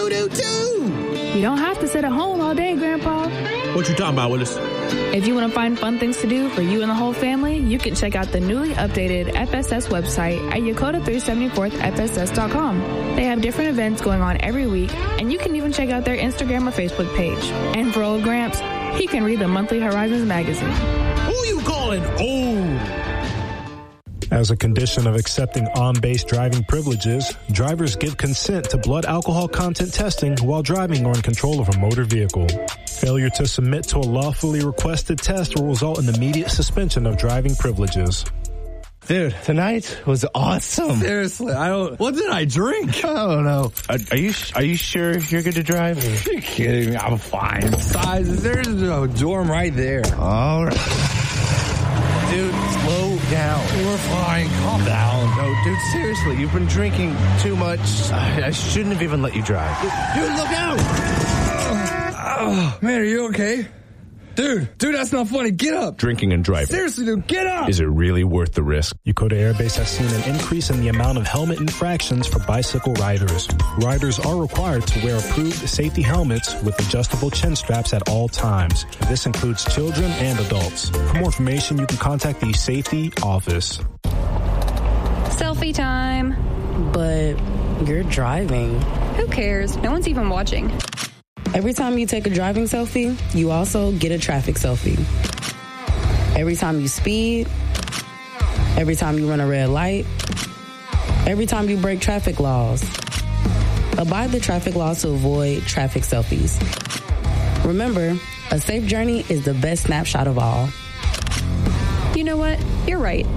do too. You don't have to sit at home all day, Grandpa. What you talking about, Willis? If you want to find fun things to do for you and the whole family, you can check out the newly updated FSS website at Yokota374thFSS.com. They have different events going on every week, and you can even check out their Instagram or Facebook page. And for old Gramps, he can read the monthly Horizons magazine. Who you calling old? As a condition of accepting on-base driving privileges, drivers give consent to blood alcohol content testing while driving or in control of a motor vehicle. Failure to submit to a lawfully requested test will result in immediate suspension of driving privileges. Dude, tonight was awesome. Seriously, what did I drink? I don't know. Are you sure you're good to drive? Are you kidding me? I'm fine. Besides, there's a dorm right there. All right. Dude, slow down. We're fine. Calm down. No, dude, seriously, you've been drinking too much. I shouldn't have even let you drive. Dude, look out! Man, are you okay? Dude, that's not funny. Get up. Drinking and driving. Seriously, dude, get up. Is it really worth the risk? Yokota Air Base has seen an increase in the amount of helmet infractions for bicycle riders. Riders are required to wear approved safety helmets with adjustable chin straps at all times. This includes children and adults. For more information, you can contact the safety office. Selfie time. But you're driving. Who cares? No one's even watching. Every time you take a driving selfie, you also get a traffic selfie. Every time you speed, every time you run a red light, every time you break traffic laws. Abide the traffic laws to avoid traffic selfies. Remember, a safe journey is the best snapshot of all. You know what? You're right.